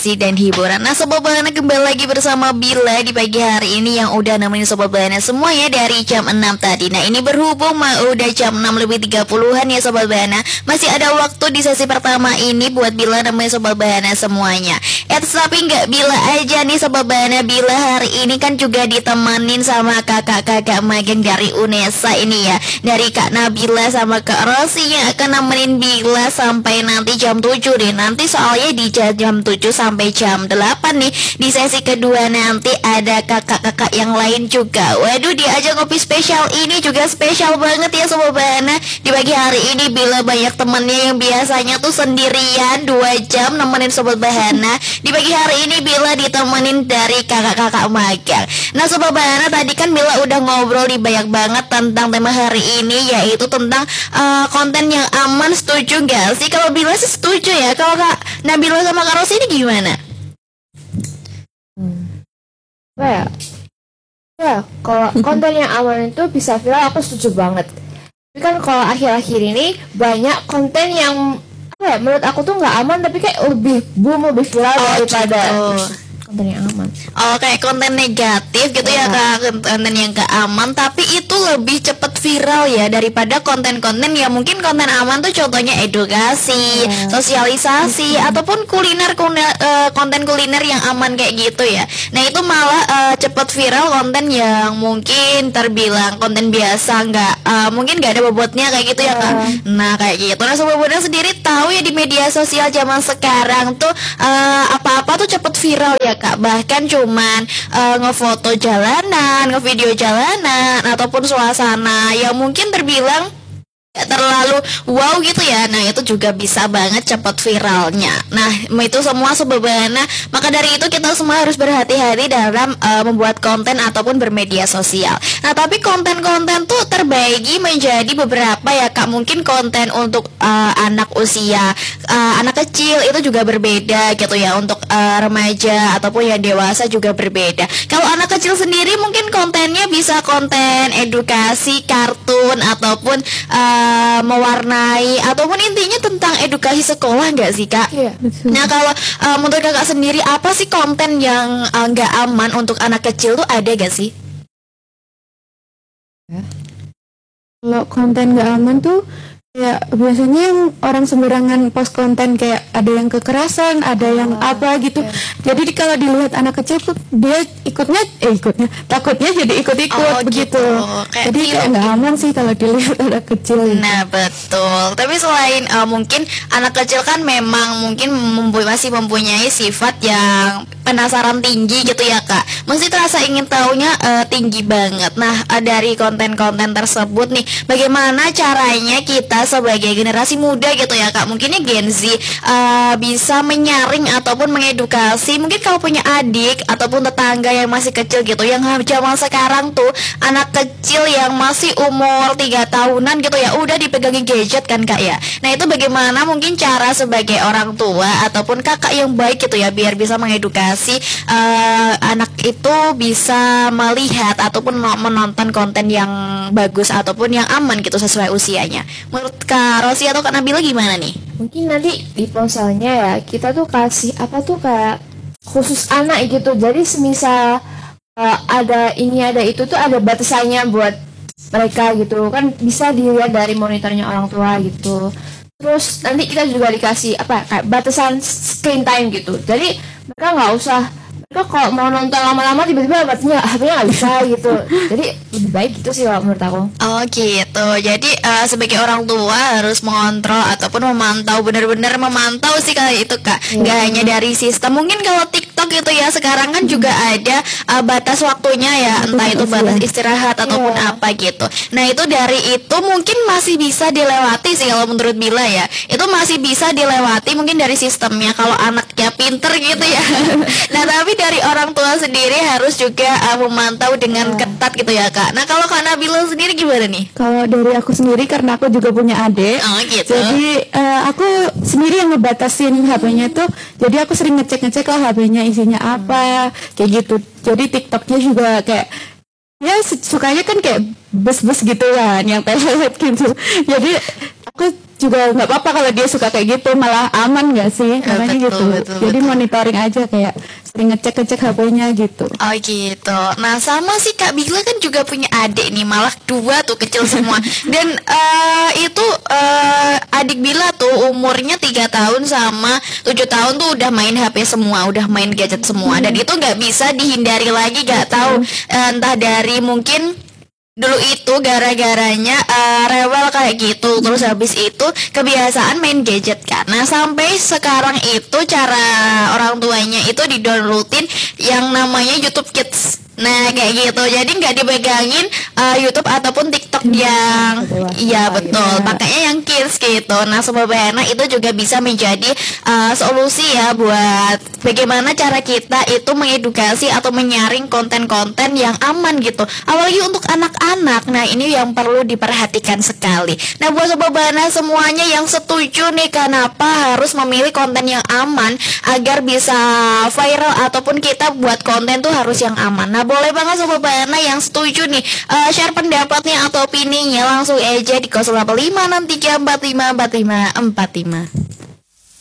edukasi dan hiburan. Nah Sobat Bahana, kembali lagi bersama Bila di pagi hari ini yang udah nemenin Sobat Bahana semuanya dari jam 6 tadi. Nah ini berhubung udah jam 6 lebih 30-an ya Sobat Bahana, masih ada waktu di sesi pertama ini buat Bila nemenin Sobat Bahana semuanya. Tapi nggak Bila aja nih Sobat Bahana, Bila hari ini kan juga ditemenin sama kakak-kakak magang dari UNESA ini ya, dari Kak Nabila sama Kak Rosi yang akan nemenin Bila sampai nanti jam 7 deh. Nanti soalnya di jam 7 sampai jam 8 nih, di sesi kedua nanti ada kakak-kakak yang lain juga. Waduh, diajak ngopi spesial ini juga spesial banget ya Sobat Bahana. Di pagi hari ini Bila banyak temennya yang biasanya tuh sendirian 2 jam nemenin Sobat Bahana. Di pagi hari ini Bila ditemenin dari kakak-kakak magang. Nah Sobat Bahana, tadi kan Bila udah ngobrol di banyak banget tentang tema hari ini, yaitu tentang konten yang aman. Setuju nggak sih? Kalau Bila sih setuju ya. Kalau Kak Nabila sama Kak Rosi ini gimana? Kalau konten yang aman itu bisa viral, aku setuju banget. Tapi kan kalau akhir-akhir ini banyak konten yang menurut aku tuh nggak aman, tapi kayak lebih boom, lebih viral daripada konten yang aman. Kayak konten negatif gitu ya Kak, konten yang gak aman tapi itu lebih cepet viral ya daripada konten-konten yang mungkin konten aman tuh contohnya edukasi, sosialisasi ataupun konten kuliner yang aman kayak gitu ya. Nah itu malah cepet viral konten yang mungkin terbilang konten biasa, mungkin gak ada bobotnya kayak gitu ya Kak. Nah kayak gitu. Nah Sobat Bahana sendiri tahu ya di media sosial zaman sekarang tuh apa-apa tuh cepet viral ya Kak. Bahkan cuman ngefoto jalanan, ngevideo jalanan ataupun suasana yang mungkin terbilang gak terlalu wow gitu ya. Nah itu juga bisa banget cepat viralnya. Nah itu semua Sobat Bahana, maka dari itu kita semua harus berhati-hati dalam membuat konten ataupun bermedia sosial. Nah tapi konten-konten tuh terbagi menjadi beberapa ya Kak. Mungkin konten untuk anak usia anak kecil itu juga berbeda gitu ya. Untuk remaja ataupun yang dewasa juga berbeda. Kalau anak kecil sendiri mungkin kontennya bisa konten edukasi, kartun ataupun mewarnai ataupun intinya tentang edukasi sekolah nggak sih Kak? Iya, betul. Nah kalau menurut Kakak sendiri apa sih konten yang nggak aman untuk anak kecil tuh, ada gak sih? Kalau konten nggak aman tuh ya biasanya yang orang sembarangan post konten, kayak ada yang kekerasan, ada yang apa gitu. Jadi kalau dilihat anak kecil tuh dia takutnya jadi ikut-ikut begitu. Jadi kayak nggak aman sih kalau dilihat anak kecil. Nah betul. Tapi selain mungkin anak kecil kan memang mungkin masih mempunyai sifat yang penasaran tinggi gitu ya Kak. Mesti terasa ingin taunya tinggi banget. Nah dari konten-konten tersebut nih, bagaimana caranya kita sebagai generasi muda gitu ya Kak, mungkinnya Gen Z bisa menyaring ataupun mengedukasi, mungkin kalau punya adik ataupun tetangga yang masih kecil gitu, yang zaman sekarang tuh anak kecil yang masih umur 3 tahunan gitu ya udah dipegangin gadget kan Kak ya. Nah itu bagaimana mungkin cara sebagai orang tua ataupun kakak yang baik gitu ya, biar bisa mengedukasi anak itu bisa melihat ataupun menonton konten yang bagus ataupun yang aman gitu sesuai usianya. Menurut Kak Rosi atau Kak Nabila gimana nih? Mungkin nanti di ponselnya ya kita tuh kasih apa tuh kayak khusus anak gitu. Jadi semisal ada ini ada itu tuh ada batasannya buat mereka gitu. Kan bisa dilihat dari monitornya orang tua gitu. Terus nanti kita juga dikasih kayak batasan screen time gitu. Jadi mereka nggak usah, mereka kalau mau nonton lama-lama tiba-tiba HP-nya nggak bisa gitu. Jadi lebih baik gitu sih kalau menurut aku. Oh gitu. Jadi sebagai orang tua harus mengontrol ataupun memantau, benar-benar memantau sih kali itu Kak. Nggak hanya dari sistem. Mungkin kalau TikTok gitu ya sekarang kan juga ada batas waktunya ya, entah itu batas istirahat ataupun apa gitu. Nah itu dari itu mungkin masih bisa dilewati sih kalau menurut Bila ya. Itu masih bisa dilewati mungkin dari sistemnya kalau anaknya pinter gitu ya. Nah tapi dari orang tua sendiri harus juga memantau dengan ketat gitu ya Kak. Nah kalau Kak Nabila sendiri gimana nih? Kalau dari aku sendiri, karena aku juga punya adik, gitu. jadi aku sendiri yang ngebatasin HP-nya tuh. Jadi aku sering ngecek lah HP-nya isinya apa, kayak gitu. Jadi TikToknya juga kayak ya sukanya kan kayak bus gitu kan, yang pelet gitu. Jadi aku juga nggak apa-apa kalau dia suka kayak gitu, malah aman nggak sih, makanya gitu. Jadi monitoring aja, kayak sering ngecek HP-nya gitu. Oh gitu. Nah sama sih Kak Bila kan juga punya adik nih, malah 2 tuh kecil semua. Dan itu adik Bila tuh umurnya 3 tahun sama 7 tahun tuh udah main HP semua, udah main gadget semua. Dan itu nggak bisa dihindari lagi, nggak tahu entah dari mungkin dulu itu gara-garanya rewel kayak gitu, terus habis itu kebiasaan main gadget kan. Nah sampai sekarang itu cara orang tuanya itu didownloadin yang namanya YouTube Kids. Nah kayak gitu, jadi nggak dipegangin YouTube ataupun TikTok yang iya betul, pakainya yang kids gitu. Nah Sobat Bahana itu juga bisa menjadi solusi ya buat bagaimana cara kita itu mengedukasi atau menyaring konten-konten yang aman gitu, apalagi untuk anak-anak. Nah ini yang perlu diperhatikan sekali. Nah buat Sobat Bahana semuanya yang setuju nih, kenapa harus memilih konten yang aman agar bisa viral ataupun kita buat konten tuh harus yang aman. Nah boleh banget Sobat Bahana yang setuju nih share pendapatnya atau opininya langsung aja di 085634545545.